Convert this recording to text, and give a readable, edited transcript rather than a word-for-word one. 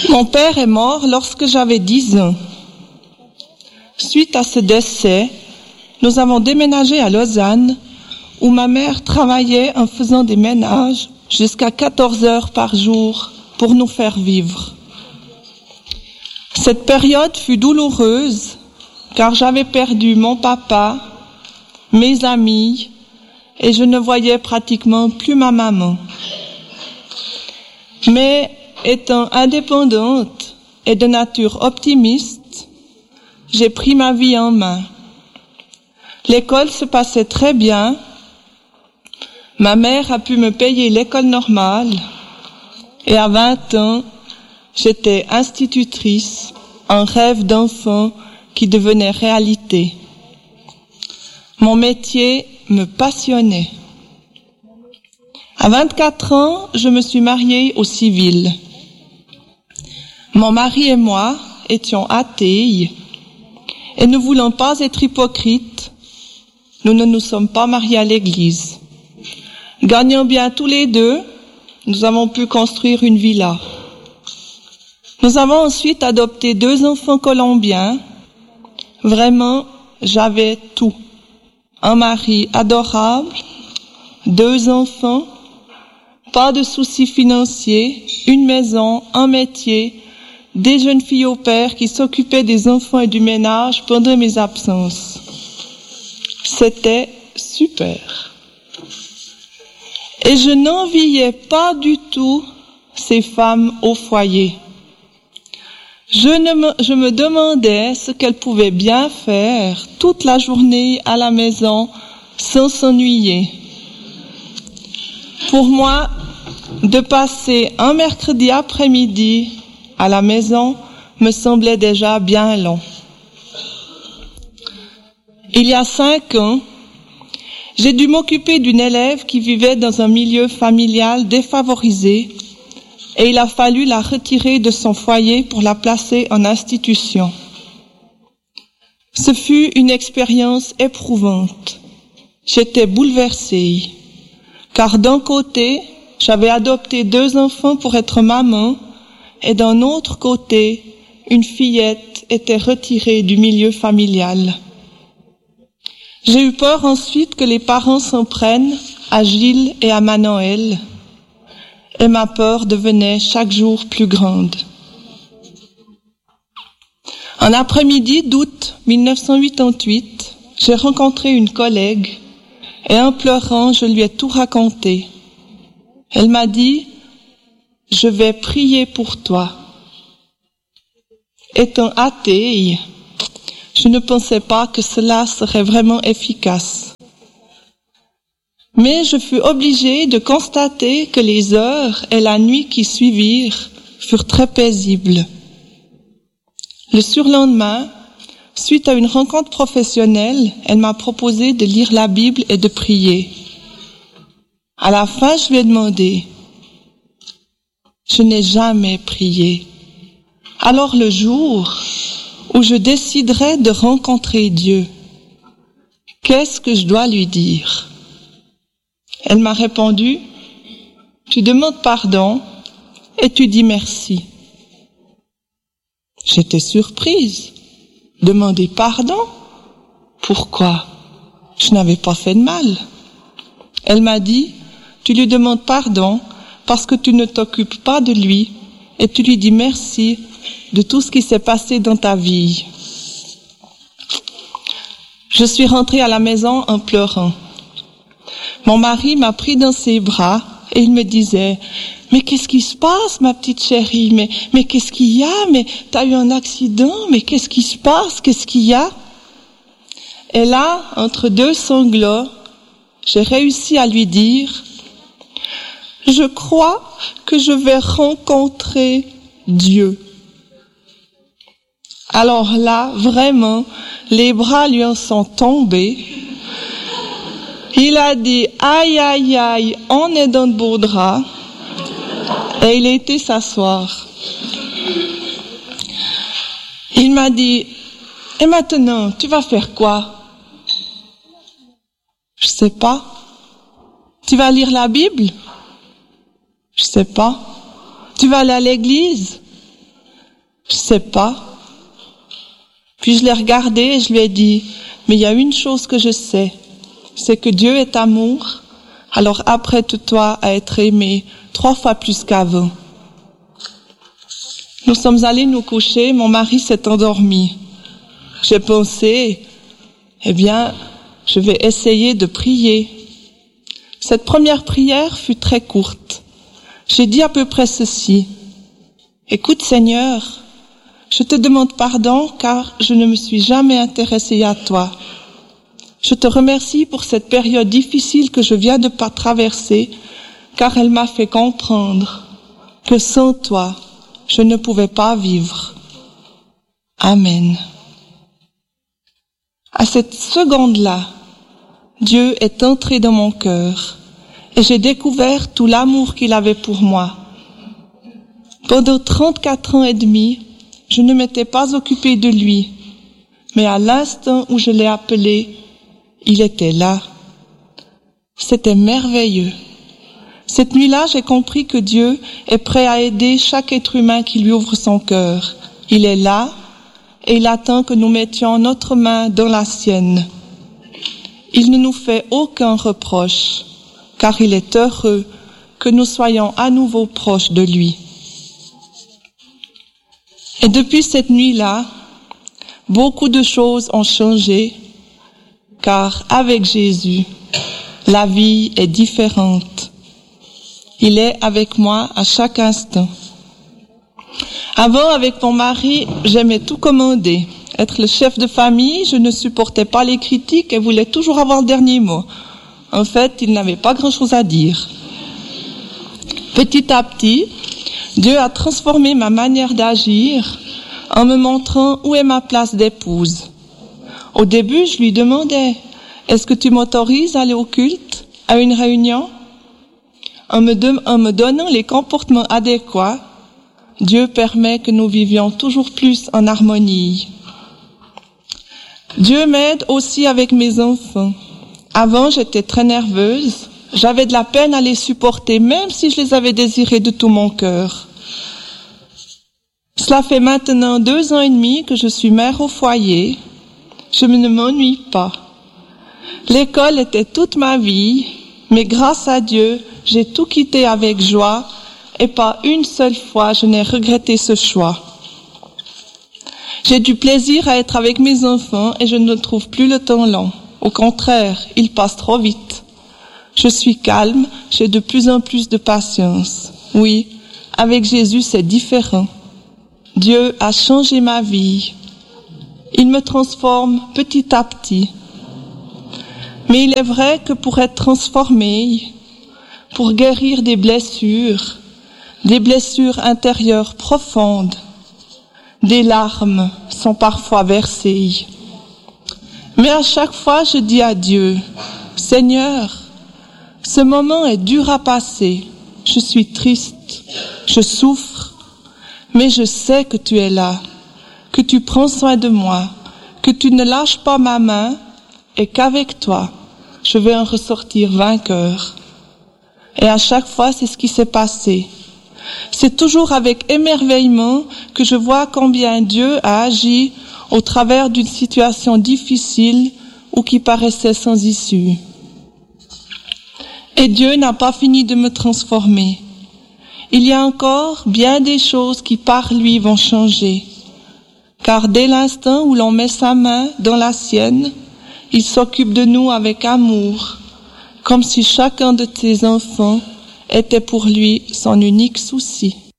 Mon père est mort lorsque j'avais 10 ans. Suite à ce décès, nous avons déménagé à Lausanne, où ma mère travaillait en faisant des ménages jusqu'à 14 heures par jour pour nous faire vivre. Cette période fut douloureuse, car j'avais perdu mon papa, mes amis, et je ne voyais pratiquement plus ma maman. Mais étant indépendante et de nature optimiste, j'ai pris ma vie en main. L'école se passait très bien. Ma mère a pu me payer l'école normale et à 20 ans, j'étais institutrice, un rêve d'enfant qui devenait réalité. Mon métier me passionnait. À 24 ans, je me suis mariée au civil. Mon mari et moi étions athées et ne voulant pas être hypocrites, nous ne nous sommes pas mariés à l'église. Gagnant bien tous les deux, nous avons pu construire une villa. Nous avons ensuite adopté 2 enfants colombiens. Vraiment, j'avais tout. Un mari adorable, 2 enfants, pas de soucis financiers, une maison, un métier, des jeunes filles au père qui s'occupaient des enfants et du ménage pendant mes absences. C'était super. Et je n'enviais pas du tout ces femmes au foyer. Je me demandais ce qu'elles pouvaient bien faire toute la journée à la maison sans s'ennuyer. Pour moi, de passer un mercredi après-midi à la maison me semblait déjà bien long. Il y a 5 ans, j'ai dû m'occuper d'une élève qui vivait dans un milieu familial défavorisé et il a fallu la retirer de son foyer pour la placer en institution. Ce fut une expérience éprouvante. J'étais bouleversée, car d'un côté, j'avais adopté 2 enfants pour être maman et d'un autre côté, une fillette était retirée du milieu familial. J'ai eu peur ensuite que les parents s'en prennent à Gilles et à Manoël, et ma peur devenait chaque jour plus grande. Un après-midi d'août 1988, j'ai rencontré une collègue et en pleurant, je lui ai tout raconté. Elle m'a dit « Je vais prier pour toi ». Étant athée, je ne pensais pas que cela serait vraiment efficace. Mais je fus obligée de constater que les heures et la nuit qui suivirent furent très paisibles. Le surlendemain, suite à une rencontre professionnelle, elle m'a proposé de lire la Bible et de prier. À la fin, je lui ai demandé « Je n'ai jamais prié. Alors le jour où je déciderai de rencontrer Dieu, qu'est-ce que je dois lui dire ?» Elle m'a répondu « Tu demandes pardon et tu dis merci. » J'étais surprise. Demander pardon? Pourquoi? Je n'avais pas fait de mal. Elle m'a dit « Tu lui demandes pardon parce que tu ne t'occupes pas de lui et tu lui dis merci de tout ce qui s'est passé dans ta vie. » Je suis rentrée à la maison en pleurant. Mon mari m'a pris dans ses bras et il me disait « Mais qu'est-ce qui se passe, ma petite chérie? Mais qu'est-ce qu'il y a? Mais t'as eu un accident? Mais qu'est-ce qui se passe? Qu'est-ce qu'il y a ?» Et là, entre 2 sanglots, j'ai réussi à lui dire « Je crois que je vais rencontrer Dieu. » Alors là, vraiment, les bras lui en sont tombés. Il a dit « Aïe, aïe, aïe, on est dans de beaux draps. » Et il a été s'asseoir. Il m'a dit « Et maintenant, tu vas faire quoi? » Je sais pas. Tu vas lire la Bible? Je sais pas. Tu vas aller à l'église? Je sais pas. Puis je l'ai regardé et je lui ai dit, mais il y a une chose que je sais, c'est que Dieu est amour, alors apprête-toi à être aimé 3 fois plus qu'avant. Nous sommes allés nous coucher, mon mari s'est endormi. J'ai pensé, eh bien, je vais essayer de prier. Cette première prière fut très courte. J'ai dit à peu près ceci. Écoute Seigneur, je te demande pardon car je ne me suis jamais intéressée à toi. Je te remercie pour cette période difficile que je viens de traverser car elle m'a fait comprendre que sans toi, je ne pouvais pas vivre. Amen. À cette seconde-là, Dieu est entré dans mon cœur et j'ai découvert tout l'amour qu'il avait pour moi. Pendant 34 ans et demi, je ne m'étais pas occupée de lui, mais à l'instant où je l'ai appelé, il était là. C'était merveilleux. Cette nuit-là, j'ai compris que Dieu est prêt à aider chaque être humain qui lui ouvre son cœur. Il est là et il attend que nous mettions notre main dans la sienne. Il ne nous fait aucun reproche, car il est heureux que nous soyons à nouveau proches de lui. Et depuis cette nuit-là, beaucoup de choses ont changé, car avec Jésus, la vie est différente. Il est avec moi à chaque instant. Avant, avec mon mari, j'aimais tout commander. Être le chef de famille, je ne supportais pas les critiques et voulais toujours avoir le dernier mot. En fait, il n'avait pas grand-chose à dire. Petit à petit, Dieu a transformé ma manière d'agir en me montrant où est ma place d'épouse. Au début, je lui demandais, est-ce que tu m'autorises à aller au culte, à une réunion? En me donnant les comportements adéquats, Dieu permet que nous vivions toujours plus en harmonie. Dieu m'aide aussi avec mes enfants. Avant, j'étais très nerveuse. J'avais de la peine à les supporter, même si je les avais désirés de tout mon cœur. Cela fait maintenant 2 ans et demi que je suis mère au foyer. Je ne m'ennuie pas. L'école était toute ma vie, mais grâce à Dieu, j'ai tout quitté avec joie et pas une seule fois je n'ai regretté ce choix. J'ai du plaisir à être avec mes enfants et je ne trouve plus le temps long. Au contraire, il passe trop vite. Je suis calme, j'ai de plus en plus de patience. Oui, avec Jésus c'est différent. Dieu a changé ma vie. Il me transforme petit à petit. Mais il est vrai que pour être transformé, pour guérir des blessures intérieures profondes, des larmes sont parfois versées. Mais à chaque fois, je dis à Dieu, Seigneur, ce moment est dur à passer. Je suis triste, je souffre, mais je sais que tu es là, que tu prends soin de moi, que tu ne lâches pas ma main et qu'avec toi, je vais en ressortir vainqueur. Et à chaque fois, c'est ce qui s'est passé. C'est toujours avec émerveillement que je vois combien Dieu a agi au travers d'une situation difficile ou qui paraissait sans issue. Et Dieu n'a pas fini de me transformer. Il y a encore bien des choses qui par lui vont changer. Car dès l'instant où l'on met sa main dans la sienne, il s'occupe de nous avec amour, comme si chacun de ses enfants était pour lui son unique souci.